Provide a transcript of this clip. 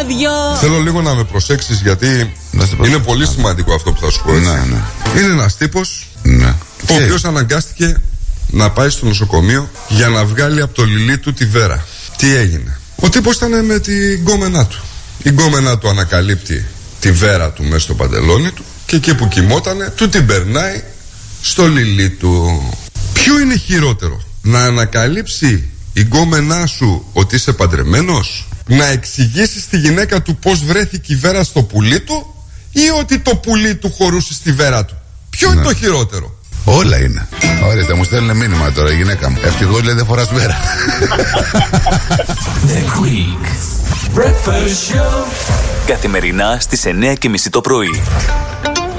δυο. Θέλω λίγο να με προσέξεις, γιατί είναι πολύ σημαντικό αυτό που θα σου πω, έτσι. Είναι ένας τύπος, ο οποίος αναγκάστηκε να πάει στο νοσοκομείο για να βγάλει από το λιλί του τη βέρα. Τι έγινε? Ο τύπος ήταν με την γκόμενά του. Η γκόμενά του ανακαλύπτει τη βέρα του μέσα στο παντελόνι του και εκεί που κοιμότανε του την περνάει στο λιλί του. Ποιο είναι χειρότερο? Να ανακαλύψει η γκόμενά σου ότι είσαι παντρεμένος, να εξηγήσεις στη γυναίκα του πως βρέθηκε η βέρα στο πουλί του, ή ότι το πουλί του χωρούσε στη βέρα του? Ποιο είναι το χειρότερο? Όλα είναι. Ορίστε, μου στέλνουν μήνυμα τώρα η γυναίκα μου. Ευτυχώς λέει δεν φοράς βέρα. The Greek Breakfast Show. Καθημερινά στις 9:30 το πρωί.